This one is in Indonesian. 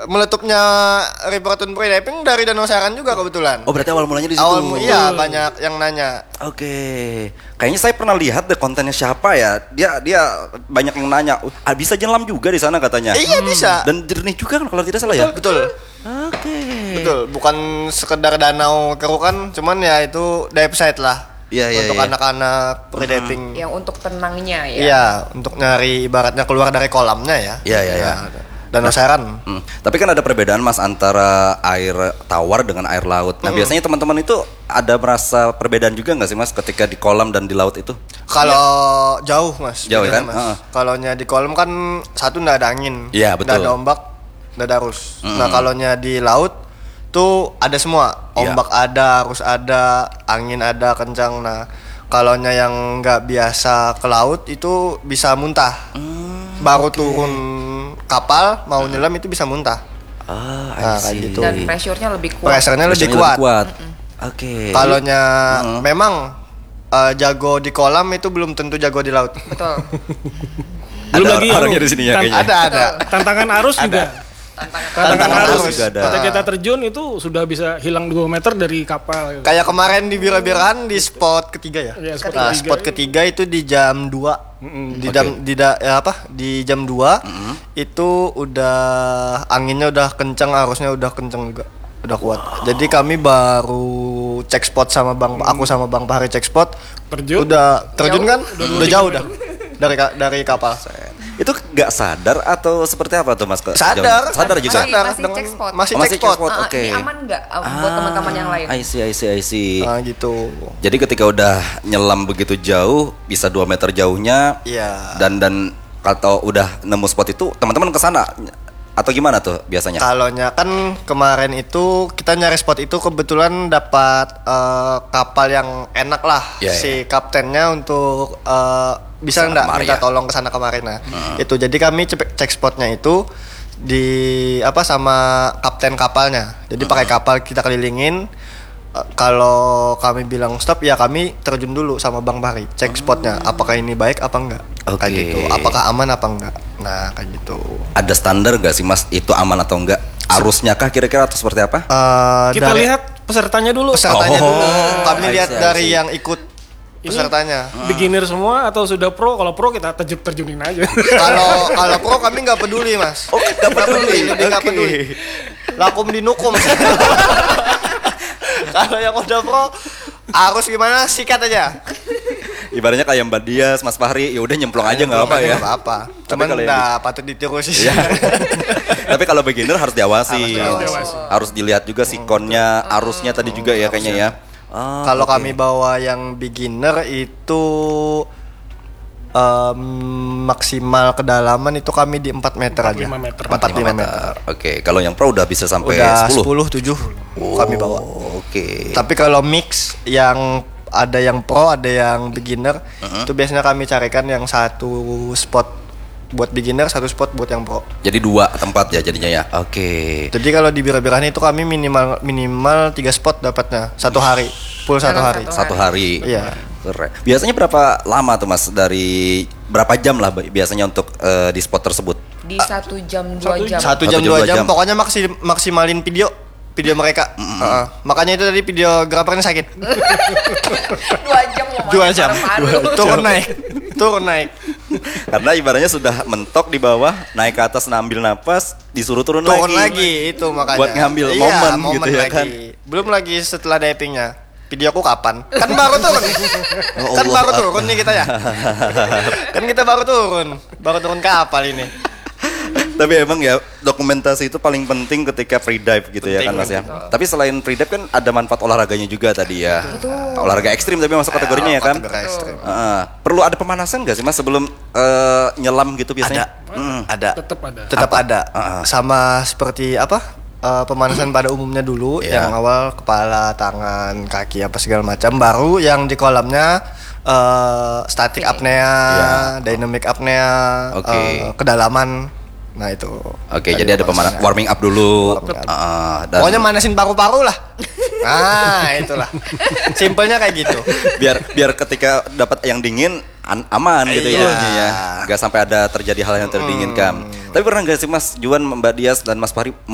meletupnya Riverton Freediving dari Danau Saran juga kebetulan. Oh, berarti awal mulanya di situ. Iya, banyak yang nanya. Oke. Kayaknya saya pernah lihat deh kontennya siapa ya. Dia banyak yang nanya, bisa nyelam juga di sana katanya. Iya, bisa. Dan jernih juga kan kalau tidak salah ya? Betul. Oke. Betul, bukan sekedar danau kerukan, cuman ya itu dive site lah. Iya, untuk anak-anak freediving. Yang untuk tenangnya ya. Iya, untuk nyari ibaratnya keluar dari kolamnya ya. Iya. Danau Saran. Tapi kan ada perbedaan Mas antara air tawar dengan air laut. Nah, biasanya teman-teman itu ada merasa perbedaan juga nggak sih Mas ketika di kolam dan di laut itu? Kalau jauh Mas. Jauh kan? Kalaunya di kolam kan satu nggak ada angin. Iya, betul. Nggak ada ombak, nggak ada arus. Nah, kalaunya di laut tuh ada semua. Ombak ada, arus ada, angin ada kencang. Nah, kalaunya yang nggak biasa ke laut itu bisa muntah. Baru turun kapal mau nyelam itu bisa muntah. Nah, kayak gitu. Dan pressure-nya lebih kuat. Pressure-nya lebih kuat. Oke. Kalaunya memang jago di kolam itu belum tentu jago di laut. Betul. Belum lagi orangnya di sini ya kayaknya. Ada. Tantangan arus juga. Tantangan arus juga ada. Ketika kita terjun itu sudah bisa hilang 2 meter dari kapal. Kayak kemarin di Bira-Biraan di spot ketiga ya. Iya, Spot ketiga itu di jam 2. Di jam 2 itu udah anginnya udah kencang, arusnya udah kencang juga. Udah kuat. Jadi kami baru cek spot sama aku sama Bang Fahri cek spot. Terjun. Udah terjun kan? Udah jauh dah. Dari kapal. Itu nggak sadar atau seperti apa tuh Mas? Sadar juga. Masih cek spot. Masih Masih cek spot. Oke. Ini aman nggak buat teman-teman yang lain? I see. Nah, gitu. Jadi ketika udah nyelam begitu jauh, bisa 2 meter jauhnya. Iya. Dan kalau udah nemu spot itu, teman-teman ke sana atau gimana tuh biasanya? Kalonya kan kemarin itu kita nyari spot itu kebetulan dapat kapal yang enak lah. Si kaptennya untuk bisa enggak minta tolong kesana kemarin. Nah itu jadi kami cek spotnya itu di sama kapten kapalnya. Jadi pakai kapal kita kelilingin. Kalau kami bilang stop ya kami terjun dulu sama Bang Fahri cek spotnya apakah ini baik apa enggak. Kayak gitu. Apakah aman apa enggak. Nah kayak gitu. Ada standar gak sih Mas itu aman atau enggak? Arusnya kah kira-kira atau seperti apa? Kita lihat pesertanya dulu. Kami lihat dari yang ikut pesertanya. Beginner semua atau sudah pro? Kalau pro kita terjunin aja. Kalau pro kami nggak peduli Mas. Nggak peduli. Lebih nggak peduli. Lakum dinukum. Kalau yang udah pro harus gimana sikat aja. Ibaratnya kayak Mbak Dias, Mas Fahri, ya udah nyemplung aja nggak apa ya. Nggak apa. Cuman nggak patut ditiru sih. Tapi kalau beginner harus diawasi. Harus dilihat juga sikonnya, arusnya tadi juga ya kayaknya ya. Kalau kami bawa yang beginner itu maksimal kedalaman itu kami di 4 meter aja. 5 meter. 4-5 meter. Oke, kalau yang pro udah bisa sampai udah 10. 10-7 kami bawa. Oke. Tapi kalau mix yang ada yang pro, ada yang beginner, itu biasanya kami carikan yang satu spot buat beginner, satu spot buat yang pro. Jadi 2 tempat ya jadinya ya. Oke. Jadi kalau di Bira-Birahan itu kami minimal 3 spot dapatnya satu hari, full satu hari. Satu hari. Iya. Keren. Biasanya berapa lama tuh Mas dari berapa jam lah biasanya untuk di spot tersebut? Di 1 jam 2 jam. 1 jam 2 jam. Pokoknya maksimalin video mereka. Makanya itu tadi videografernya sakit. 2 jam loh. 2 jam. Turun naik. Karena ibaratnya sudah mentok di bawah, naik ke atas ambil napas, disuruh turun lagi. Itu makanya. Buat ngambil momen gitu ya kan. Belum lagi setelah divingnya. Videoku kapan? Kan baru turun. Kan baru turun nih kita ya. Kan kita baru turun kapal ini. Tapi emang ya dokumentasi itu paling penting ketika free dive gitu ya kan Mas ya. Tapi selain free dive kan ada manfaat olahraganya juga tadi ya. Olahraga ekstrim tapi masuk kategorinya ya kan. Perlu ada pemanasan nggak sih Mas sebelum nyelam gitu biasanya? Ada. Tetap ada. Sama seperti pemanasan pada umumnya dulu, yang awal kepala, tangan, kaki apa segala macam. Baru yang di kolamnya static apnea, dynamic apnea, kedalaman. Nah itu. Oke, jadi ada pemanasan warming up dulu. Pokoknya manasin paru-paru lah. Nah, itulah. Simpelnya kayak gitu. Biar ketika dapat yang dingin aman gitu ya. Enggak sampai ada terjadi hal yang tidak diinginkan. Tapi pernah enggak sih Mas Juan, Mbak Dias dan Mas Fahri